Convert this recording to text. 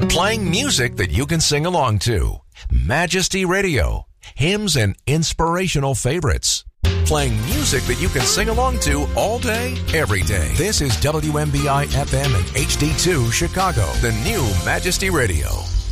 Playing music that you can sing along to. Majesty Radio. Hymns and inspirational favorites. Playing music that you can sing along to all day, every day. This is WMBI FM and HD2 Chicago, the new Majesty Radio.